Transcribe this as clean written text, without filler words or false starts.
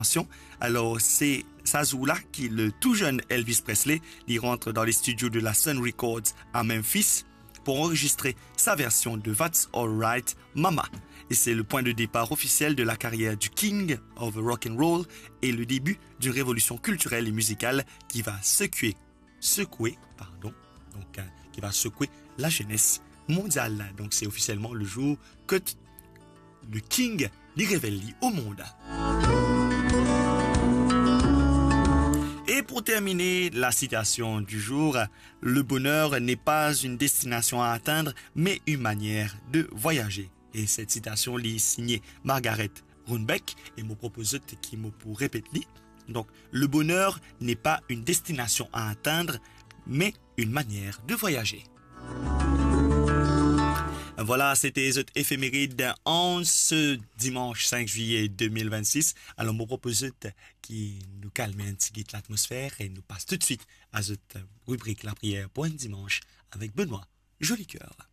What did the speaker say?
Alors, c'est ça là qui, le tout jeune Elvis Presley, il rentre dans les studios de la Sun Records à Memphis pour enregistrer sa version de That's Alright Mama. Et c'est le point de départ officiel de la carrière du King of Rock and Roll et le début d'une révolution culturelle et musicale qui va secouer la jeunesse mondiale. Donc c'est officiellement le jour que le King les révèle au monde. Et pour terminer la citation du jour, le bonheur n'est pas une destination à atteindre, mais une manière de voyager. Et cette citation est signée Margaret Runbeck et me propose qui me pour répéter. Donc, le bonheur n'est pas une destination à atteindre, mais une manière de voyager. Voilà, c'était les éphémérides en ce dimanche 5 juillet 2026. Alors, je propose qui nous calme un petit peu l'atmosphère et nous passe tout de suite à cette rubrique La prière pour un dimanche avec Benoît Jolicoeur.